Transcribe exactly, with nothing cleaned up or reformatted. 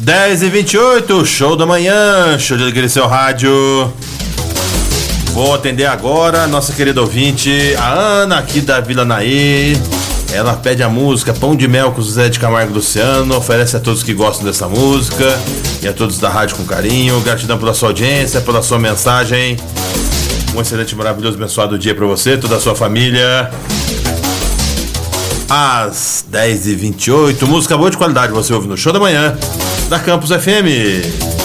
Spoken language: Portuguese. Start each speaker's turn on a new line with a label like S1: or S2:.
S1: dez e vinte e oito, show da manhã, show de alegria seu rádio. Vou atender agora a nossa querida ouvinte, a Ana, aqui da Vila Naí. Ela pede a música Pão de Mel com Zé de Camargo e Luciano. Oferece a todos que gostam dessa música e a todos da rádio com carinho. Gratidão pela sua audiência, pela sua mensagem. Um excelente, maravilhoso, abençoado dia pra você, toda a sua família. Às dez e vinte e oito, música boa de qualidade você ouve no Show da Manhã da Campus F M.